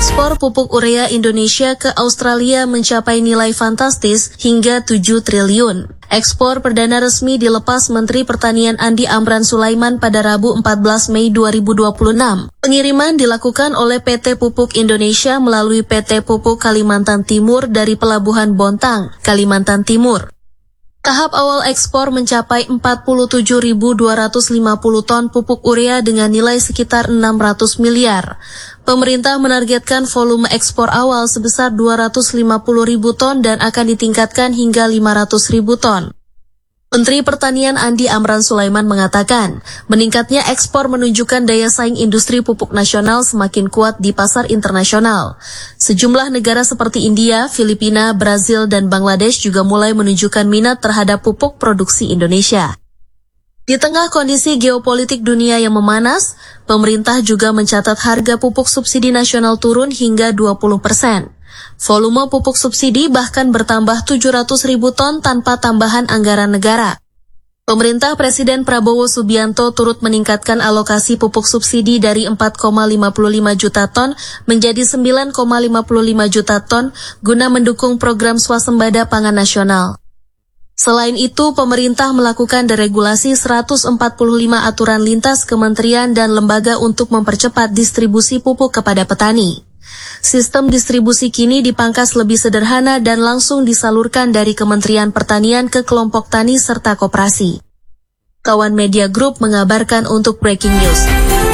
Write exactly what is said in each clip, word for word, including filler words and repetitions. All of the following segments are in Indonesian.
Ekspor pupuk urea Indonesia ke Australia mencapai nilai fantastis hingga tujuh triliun. Ekspor perdana resmi dilepas Menteri Pertanian Andi Amran Sulaiman pada Rabu empat belas Mei dua ribu dua puluh enam. Pengiriman dilakukan oleh P T Pupuk Indonesia melalui P T Pupuk Kalimantan Timur dari Pelabuhan Bontang, Kalimantan Timur. Tahap awal ekspor mencapai empat puluh tujuh ribu dua ratus lima puluh ton pupuk urea dengan nilai sekitar enam ratus miliar. Pemerintah menargetkan volume ekspor awal sebesar dua ratus lima puluh ribu ton dan akan ditingkatkan hingga lima ratus ribu ton. Menteri Pertanian Andi Amran Sulaiman mengatakan, meningkatnya ekspor menunjukkan daya saing industri pupuk nasional semakin kuat di pasar internasional. Sejumlah negara seperti India, Filipina, Brazil, dan Bangladesh juga mulai menunjukkan minat terhadap pupuk produksi Indonesia. Di tengah kondisi geopolitik dunia yang memanas, pemerintah juga mencatat harga pupuk subsidi nasional turun hingga dua puluh persen. Volume pupuk subsidi bahkan bertambah tujuh ratus ribu ton tanpa tambahan anggaran negara. Pemerintah Presiden Prabowo Subianto turut meningkatkan alokasi pupuk subsidi dari empat koma lima lima juta ton menjadi sembilan koma lima lima juta ton guna mendukung program swasembada pangan nasional. Selain itu, pemerintah melakukan deregulasi seratus empat puluh lima aturan lintas kementerian dan lembaga untuk mempercepat distribusi pupuk kepada petani. Sistem distribusi kini dipangkas lebih sederhana dan langsung disalurkan dari Kementerian Pertanian ke kelompok tani serta koperasi. Kawan Media Group mengabarkan untuk Breaking News.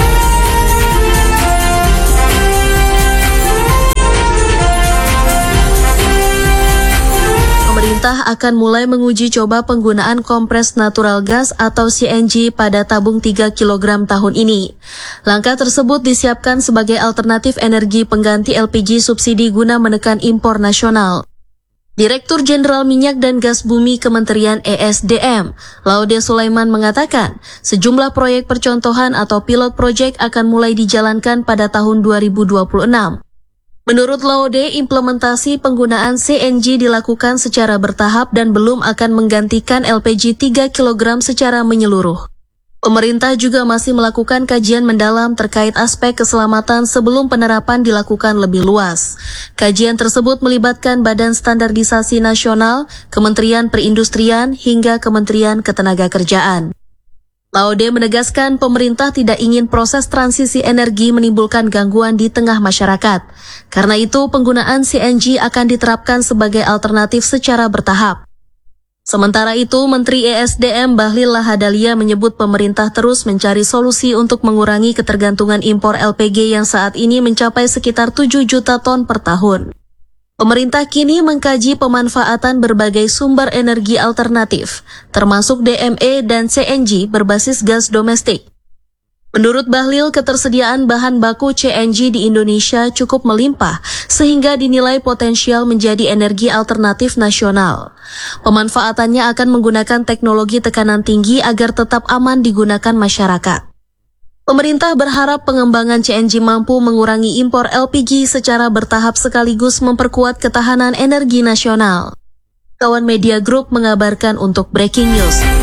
Pemerintah akan mulai menguji coba penggunaan kompres natural gas atau C N G pada tabung tiga kilogram tahun ini. Langkah tersebut disiapkan sebagai alternatif energi pengganti L P G subsidi guna menekan impor nasional. Direktur Jenderal Minyak dan Gas Bumi Kementerian E S D M, Laude Sulaiman mengatakan, sejumlah proyek percontohan atau pilot project akan mulai dijalankan pada tahun dua ribu dua puluh enam. Menurut Laude, implementasi penggunaan C N G dilakukan secara bertahap dan belum akan menggantikan L P G tiga kilogram secara menyeluruh. Pemerintah juga masih melakukan kajian mendalam terkait aspek keselamatan sebelum penerapan dilakukan lebih luas. Kajian tersebut melibatkan Badan Standarisasi Nasional, Kementerian Perindustrian, hingga Kementerian Ketenagakerjaan. Laude menegaskan pemerintah tidak ingin proses transisi energi menimbulkan gangguan di tengah masyarakat. Karena itu, penggunaan C N G akan diterapkan sebagai alternatif secara bertahap. Sementara itu, Menteri E S D M Bahlil Lahadalia menyebut pemerintah terus mencari solusi untuk mengurangi ketergantungan impor L P G yang saat ini mencapai sekitar tujuh juta ton per tahun. Pemerintah kini mengkaji pemanfaatan berbagai sumber energi alternatif, termasuk D M E dan C N G berbasis gas domestik. Menurut Bahlil, ketersediaan bahan baku C N G di Indonesia cukup melimpah, sehingga dinilai potensial menjadi energi alternatif nasional. Pemanfaatannya akan menggunakan teknologi tekanan tinggi agar tetap aman digunakan masyarakat. Pemerintah berharap pengembangan C N G mampu mengurangi impor L P G secara bertahap sekaligus memperkuat ketahanan energi nasional. Kawan Media Group mengabarkan untuk Breaking News.